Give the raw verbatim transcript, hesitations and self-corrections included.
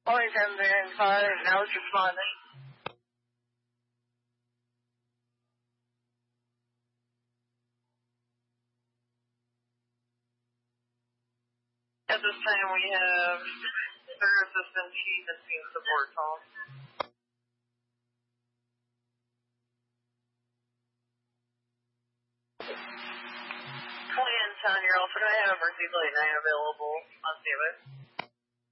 Only ten and five, now it's responding. At this time, we have Third Assistant Chief and Team Support call. Plan on your Alpha, I have Mercy Flight nine available on standby.